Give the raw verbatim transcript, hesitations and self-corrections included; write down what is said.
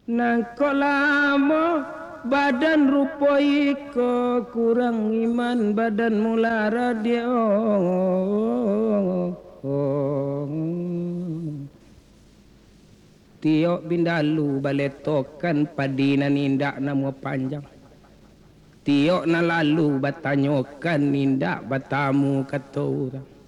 nangko lamo badan rupa iko kurang iman badan mulara dia tiok bindalu baletokan padina nindak nama panjang tiok na lalu batanyokan nindak batamu kata orang